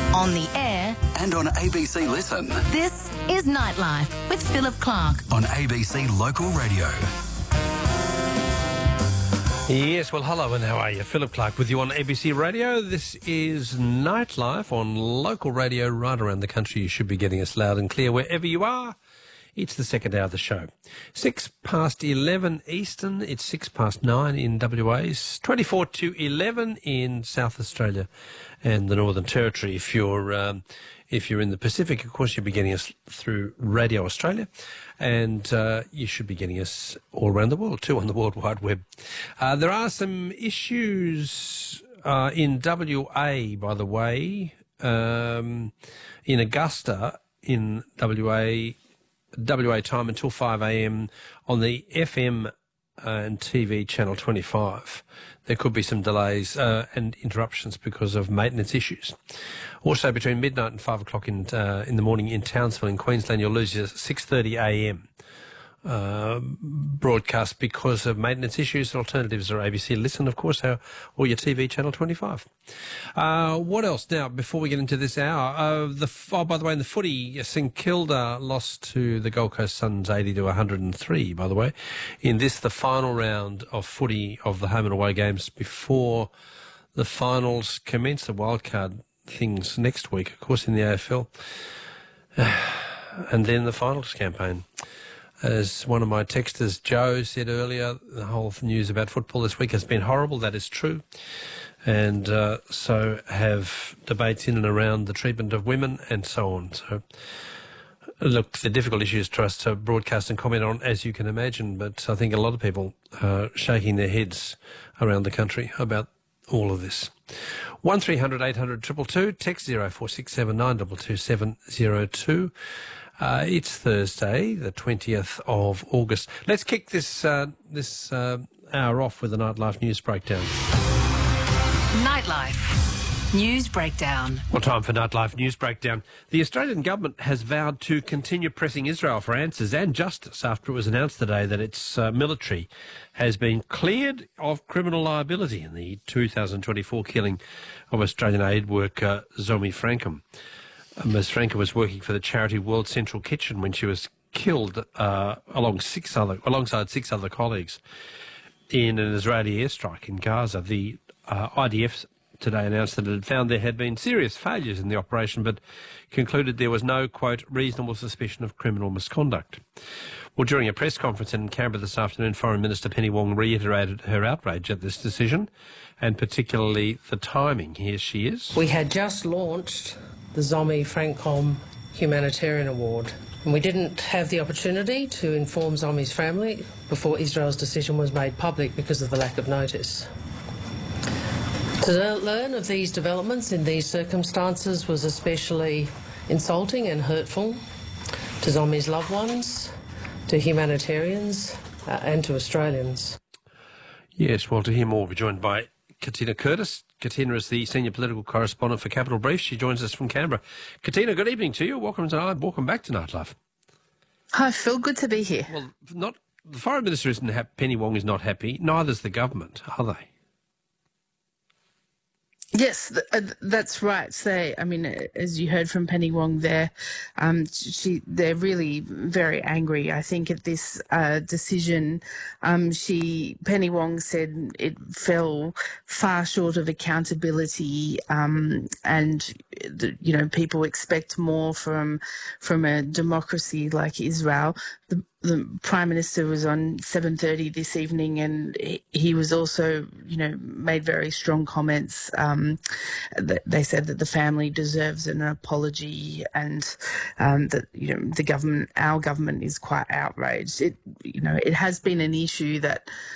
On the air and on ABC Listen. This is Nightlife with Philip Clark on ABC Local Radio. Yes, well, hello and how are you? Philip Clark with you on ABC Radio. This is Nightlife on local radio right around the country. You should be getting us loud and clear wherever you are. It's the second hour of the show. 11:06 Eastern, it's 9:06 in WA's, 24 to 11 in South Australia and the Northern Territory. If you're in the Pacific, of course, you'll be getting us through Radio Australia, and you should be getting us all around the world too on the World Wide Web. There are some issues in WA, by the way, in Augusta, in WA time until 5 a.m. on the FM and TV channel 25. There could be some delays and interruptions because of maintenance issues. Also, between midnight and 5 o'clock in the morning in Townsville in Queensland, you'll lose your 6:30 a.m. Broadcast because of maintenance issues. Alternatives are ABC Listen, of course, or your TV channel 25. What else? Now, before we get into this hour, by the way, in the footy, St Kilda lost to the Gold Coast Suns 80 to 103, by the way. In this, the final round of footy of the home and away games before the finals commence, the wildcard things next week, of course, in the AFL. And then the finals campaign. As one of my texters, Joe, said earlier, the whole news about football this week has been horrible. That is true. And so have debates in and around the treatment of women and so on. So, look, the difficult issues for us to broadcast and comment on, as you can imagine, but I think a lot of people are shaking their heads around the country about all of this. 1300 800 222, text 0467 222 702. It's Thursday, the 20th of August. Let's kick this hour off with the Nightlife News Breakdown. Nightlife News Breakdown. Well, time for Nightlife News Breakdown. The Australian government has vowed to continue pressing Israel for answers and justice after it was announced today that its military has been cleared of criminal liability in the 2024 killing of Australian aid worker Zomi Frankham. Ms. Frankham was working for the charity World Central Kitchen when she was killed alongside six other colleagues in an Israeli airstrike in Gaza. The IDF today announced that it had found there had been serious failures in the operation, but concluded there was no, quote, reasonable suspicion of criminal misconduct. Well, during a press conference in Canberra this afternoon, Foreign Minister Penny Wong reiterated her outrage at this decision, and particularly the timing. Here she is. We had just launched the Zomi Frankham Humanitarian Award, and we didn't have the opportunity to inform Zomi's family before Israel's decision was made public because of the lack of notice. To learn of these developments in these circumstances was especially insulting and hurtful to Zomi's loved ones, to humanitarians and to Australians. Yes, well, to hear more, we're joined by Katina Curtis. Katina is the senior political correspondent for Capital Brief. She joins us from Canberra. Katina, good evening to you. Welcome back to Nightlife. Hi, Phil. Good to be here. Well, the Foreign Minister isn't happy. Penny Wong is not happy. Neither's the government, are they? Yes, that's right. As you heard from Penny Wong there, they're really very angry, I think, at this decision. Penny Wong said it fell far short of accountability, and people expect more from a democracy like Israel. The Prime Minister was on 7:30 this evening, and he was also, made very strong comments. They said that the family deserves an apology, and that our government is quite outraged. It has been an issue that